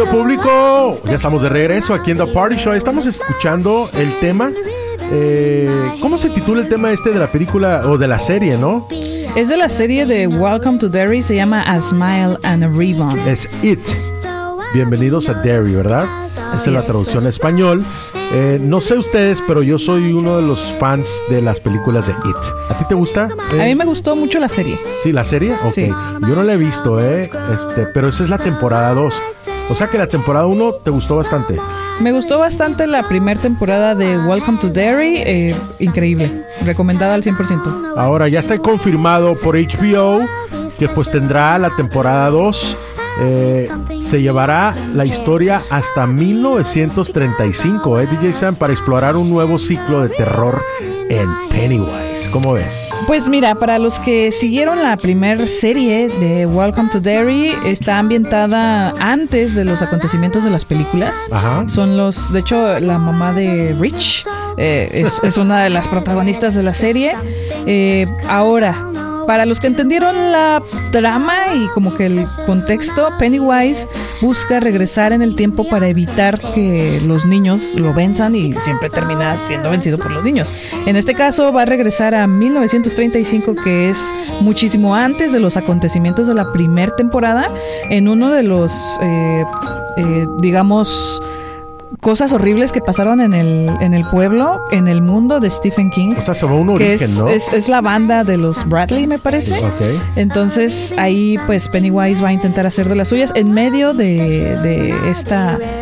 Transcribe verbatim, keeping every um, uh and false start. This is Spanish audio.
querido público, ya estamos de regreso aquí en The Party Show. Estamos escuchando el tema. Eh, ¿Cómo se titula el tema este de la película o de la serie, no? Es de la serie de Welcome to Derry. Se llama A Smile and a Ribbon. Es It. Bienvenidos a Derry, ¿verdad? Esa es la traducción en español. Eh, no sé ustedes, pero yo soy uno de los fans de las películas de It. ¿A ti te gusta? Eh, a mí me gustó mucho la serie. ¿Sí, la serie? Ok. Sí. Yo no la he visto, ¿eh? Este, pero esa es la temporada dos. O sea que la temporada uno te gustó bastante. Me gustó bastante la primera temporada de Welcome to Derry. Eh, increíble. Recomendada al cien por ciento. Ahora ya está confirmado por H B O que pues tendrá la temporada dos. Eh, se llevará la historia hasta mil novecientos treinta y cinco, ¿eh, D J Sam? Para explorar un nuevo ciclo de terror en Pennywise. ¿Cómo ves? Pues mira, para los que siguieron la primera serie de Welcome to Derry, está ambientada antes de los acontecimientos de las películas. Ajá. Son los, de hecho, la mamá de Rich eh, es, es una de las protagonistas de la serie. Eh, ahora, para los que entendieron la trama y como que el contexto, Pennywise busca regresar en el tiempo para evitar que los niños lo venzan y siempre termina siendo vencido por los niños. En este caso va a regresar a mil novecientos treinta y cinco, que es muchísimo antes de los acontecimientos de la primera temporada, en uno de los, eh, eh, digamos... cosas horribles que pasaron en el en el pueblo, en el mundo de Stephen King. O sea, se va un origen, que es, ¿no? Es, es la banda de los Bradley, me parece. Okay. Entonces, ahí pues Pennywise va a intentar hacer de las suyas en medio de, de esta